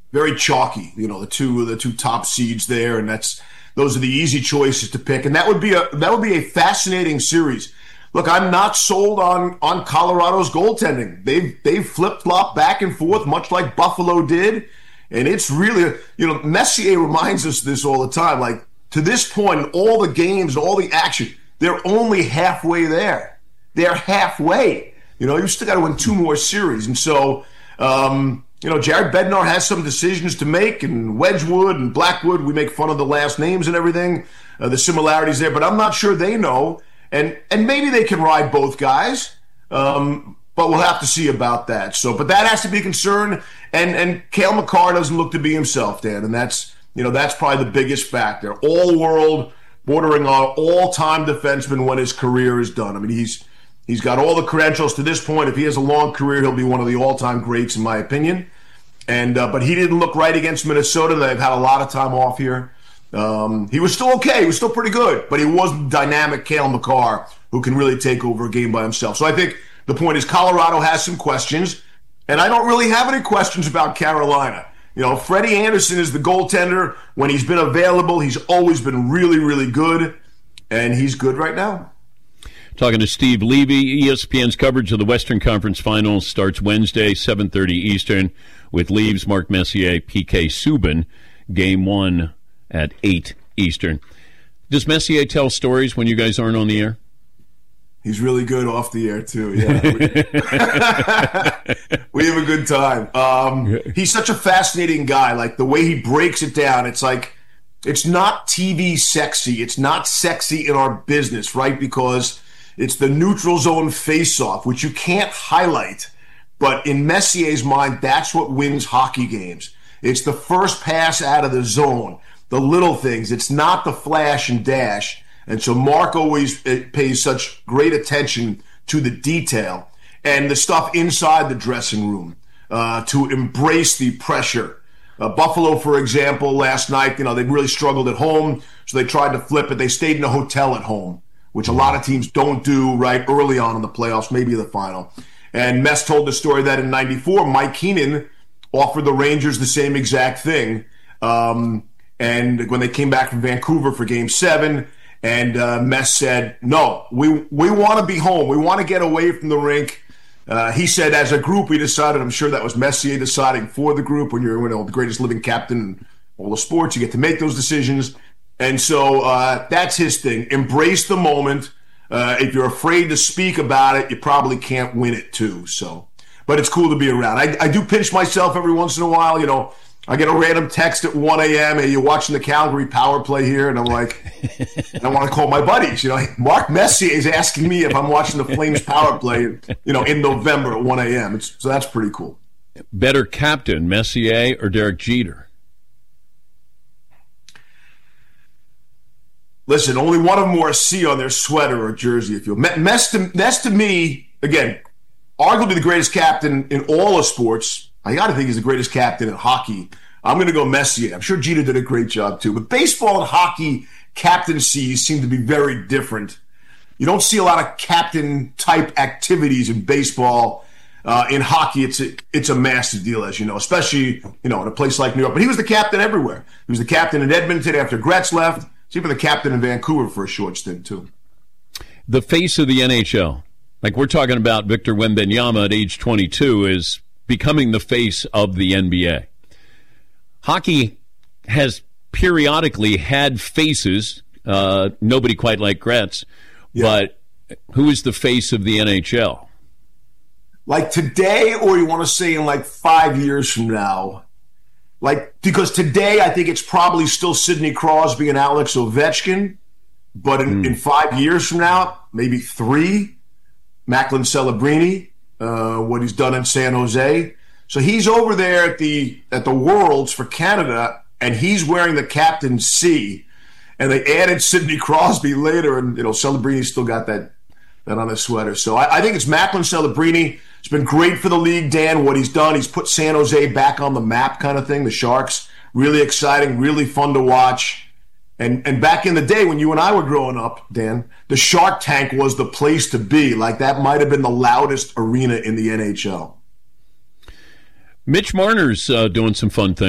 very chalky. The two top seeds there, and those are the easy choices to pick, and that would be a fascinating series. Look, I'm not sold on Colorado's goaltending. They've flip-flopped back and forth, much like Buffalo did, and it's really, Messier reminds us this all the time. Like, to this point, all the games, all the action, they're only halfway there. They're halfway. You still got to win 2 more series, and so. Jared Bednar has some decisions to make, and Wedgwood and Blackwood, we make fun of the last names and everything, the similarities there, but I'm not sure they know, and maybe they can ride both guys, but we'll have to see about that. So, but that has to be a concern, and Cale Makar doesn't look to be himself, Dan, and that's probably the biggest factor. All-world, bordering on all-time defenseman when his career is done. I mean, He's got all the credentials to this point. If he has a long career, he'll be one of the all-time greats, in my opinion. And but he didn't look right against Minnesota. They've had a lot of time off here. He was still okay. He was still pretty good. But he wasn't dynamic Cale Makar, who can really take over a game by himself. So I think the point is Colorado has some questions. And I don't really have any questions about Carolina. Freddie Anderson is the goaltender. When he's been available, he's always been really, really good. And he's good right now. Talking to Steve Levy. ESPN's coverage of the Western Conference Finals starts Wednesday, 7:30 Eastern, with Leaves, Mark Messier, PK Subban. Game 1 at 8 Eastern. Does Messier tell stories when you guys aren't on the air? He's really good off the air, too. Yeah, we have a good time. He's such a fascinating guy. Like, the way he breaks it down, it's like, it's not TV sexy. It's not sexy in our business, right? Because it's the neutral zone face-off, which you can't highlight. But in Messier's mind, that's what wins hockey games. It's the first pass out of the zone, the little things. It's not the flash and dash. And so Mark always pays such great attention to the detail and the stuff inside the dressing room to embrace the pressure. Buffalo, for example, last night, they really struggled at home, so they tried to flip it. They stayed in a hotel at home, which a lot of teams don't do right early on in the playoffs, maybe the final. And Mess told the story that in '94, Mike Keenan offered the Rangers the same exact thing. And when they came back from Vancouver for Game 7, and Mess said, no, we want to be home. We want to get away from the rink. He said, as a group, we decided, I'm sure that was Messier deciding for the group. When you're the greatest living captain in all the sports, you get to make those decisions. And so that's his thing. Embrace the moment. If you're afraid to speak about it, you probably can't win it too. So, but it's cool to be around. I do pinch myself every once in a while. I get a random text at 1 a.m. Hey, you're watching the Calgary power play here, and I'm like, I want to call my buddies. Mark Messier is asking me if I'm watching the Flames power play, in November at 1 a.m. So that's pretty cool. Better captain, Messier or Derek Jeter? Listen, only one of them wore a C on their sweater or jersey. If you Mess to me, again, arguably the greatest captain in all of sports. I got to think he's the greatest captain in hockey. I'm going to go Messier. I'm sure Jeter did a great job too. But baseball and hockey captaincies seem to be very different. You don't see a lot of captain-type activities in baseball. In hockey, it's a massive deal, as you know, especially in a place like New York. But he was the captain everywhere. He was the captain in Edmonton after Gretz left. He's even the captain in Vancouver for a short stint, too. The face of the NHL, like we're talking about Victor Wembanyama at age 22, is becoming the face of the NBA. Hockey has periodically had faces, nobody quite like Gretz, but who is the face of the NHL? Like today, or you want to say in like 5 years from now? Because today I think it's probably still Sidney Crosby and Alex Ovechkin, but in 5 years from now, maybe 3, Macklin Celebrini, what he's done in San Jose. So he's over there at the Worlds for Canada, and he's wearing the captain's C, and they added Sidney Crosby later, and Celebrini's still got that on his sweater. So I think it's Macklin Celebrini. It's been great for the league, Dan, what he's done. He's put San Jose back on the map kind of thing, the Sharks. Really exciting, really fun to watch. And back in the day when you and I were growing up, Dan, the Shark Tank was the place to be. Like, that might have been the loudest arena in the NHL. Mitch Marner's doing some fun things.